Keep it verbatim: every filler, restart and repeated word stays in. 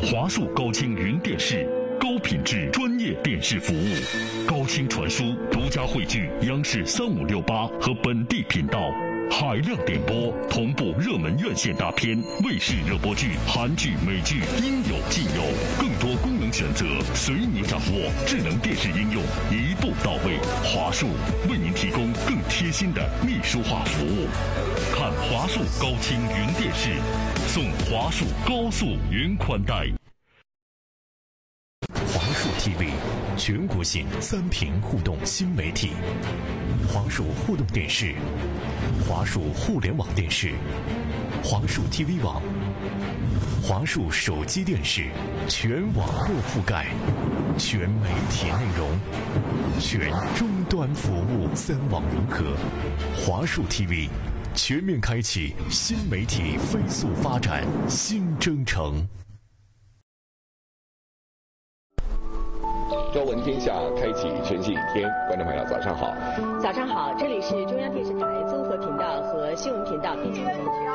华数高清云电视，高品质专业电视服务，高清传输，独家汇聚央视三五六八和本地频道，海量点播，同步热门院线大片、卫视热播剧、韩剧、美剧，应有尽有，更多功能选择随你掌握。智能电视应用一步到位，华数为您提供更贴心的秘书化服务。看华数高清云电视，送华数高速云宽带。 华数 T V 全国性三屏互动新媒体，华数互动电视、华数互联网电视、华数 T V 网、华数手机电视，全网络覆盖，全媒体内容，全终端服务，三网融合。华数 T V 全面开启新媒体飞速发展新征程。 朝闻天下，开启全新一天。观众朋友，早上好！ 早上好，这里是中央电视台综合频道和新闻频道，并且